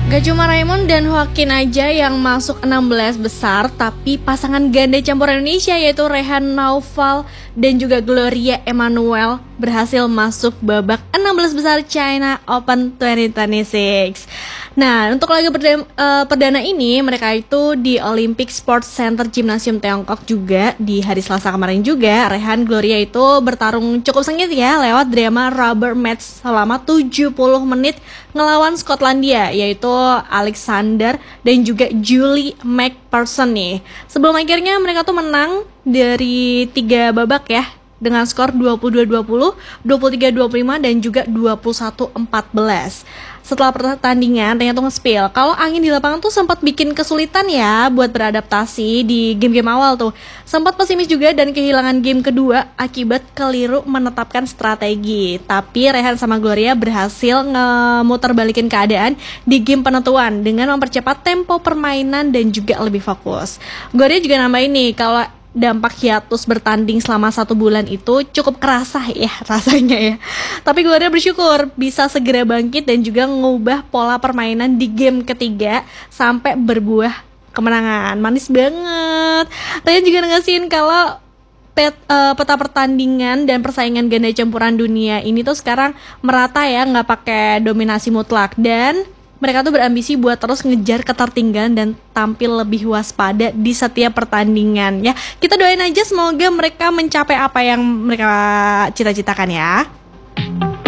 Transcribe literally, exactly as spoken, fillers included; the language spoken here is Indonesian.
Gak cuma Raymond dan Joaquin aja yang masuk enam belas besar, tapi pasangan ganda campuran Indonesia yaitu Rehan Naufal dan juga Gloria Emmanuel berhasil masuk babak enam belas besar China Open dua ribu dua puluh enam. Nah, untuk laga perdana, uh, perdana ini mereka itu di Olympic Sports Center Gymnasium Tiongkok juga di hari Selasa kemarin juga. Rehan Gloria itu bertarung cukup sengit ya lewat drama rubber match selama tujuh puluh menit ngelawan Skotlandia yaitu Alexander dan juga Julie McPherson nih. Sebelum akhirnya mereka tuh menang dari tiga babak ya dengan skor dua puluh dua dua puluh, dua puluh tiga dua puluh lima dan juga dua puluh satu empat belas. Setelah pertandingan ternyata nge-spill kalau angin di lapangan tuh sempat bikin kesulitan ya buat beradaptasi di game-game awal tuh. Sempat pesimis juga dan kehilangan game kedua akibat keliru menetapkan strategi. Tapi Rehan sama Gloria berhasil ngemutar balikin keadaan di game penentuan dengan mempercepat tempo permainan dan juga lebih fokus. Gloria juga nambahin nih kalau dampak hiatus bertanding selama satu bulan itu cukup kerasa ya rasanya ya. Tapi Gloria bersyukur bisa segera bangkit dan juga ngubah pola permainan di game ketiga sampai berbuah kemenangan. Manis banget. Ryan juga ngasihin kalau pet, uh, peta pertandingan dan persaingan ganda campuran dunia ini tuh sekarang merata ya, nggak pakai dominasi mutlak, dan mereka tuh berambisi buat terus ngejar ketertinggalan dan tampil lebih waspada di setiap pertandingan ya. Kita doain aja semoga mereka mencapai apa yang mereka cita-citakan ya.